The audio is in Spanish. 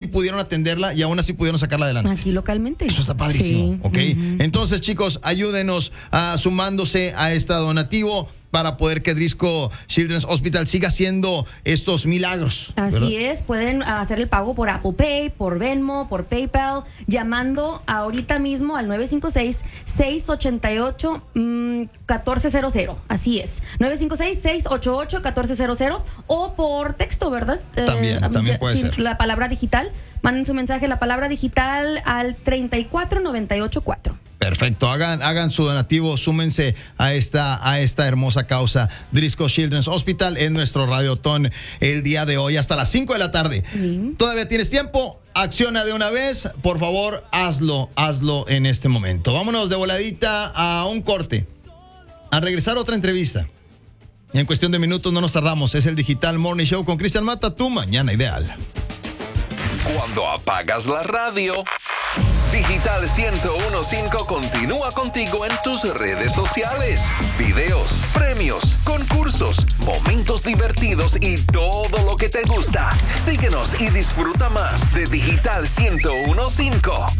pudieron atenderla y aún así pudieron sacarla adelante. Aquí localmente. Eso está padrísimo, Sí. ¿ok? Entonces, chicos, ayúdenos sumándose a este donativo para poder que Driscoll Children's Hospital siga haciendo estos milagros. Así es, pueden hacer el pago por Apple Pay, por Venmo, por PayPal, llamando ahorita mismo al 956-688-1400. Así es, 956-688-1400 o por texto, ¿verdad? También puede ser. La palabra digital, manden su mensaje, la palabra digital al 34984. Perfecto, hagan su donativo, súmense a esta hermosa causa. Driscoll Children's Hospital en nuestro Radiotón el día de hoy hasta las 5 de la tarde. Todavía tienes tiempo, acciona de una vez, por favor, hazlo en este momento. Vámonos de voladita a un corte. A regresar otra entrevista. En cuestión de minutos no nos tardamos, es el Digital Morning Show con Cristian Mata, tu mañana ideal. Cuando apagas la radio, Digital 101.5 continúa contigo en tus redes sociales. Videos, premios, concursos, momentos divertidos y todo lo que te gusta. Síguenos y disfruta más de Digital 101.5.